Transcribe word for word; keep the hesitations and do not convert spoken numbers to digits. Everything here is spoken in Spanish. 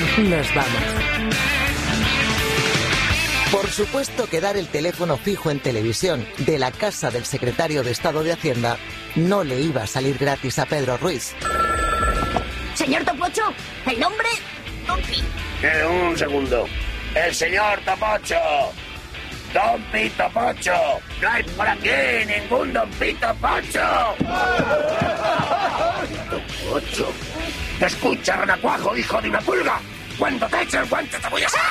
Nos vamos. Por supuesto que dar el teléfono fijo en televisión de la casa del secretario de Estado de Hacienda no le iba a salir gratis a Pedro Ruiz. Señor Topocho, el nombre... Dompi. Eh, un segundo. El señor Topocho. Don Pito Pocho. No hay por aquí ningún Don Pito Pocho. Pito Pocho. Escucha, renacuajo, hijo de una pulga. Cuando te eche el guante te voy a...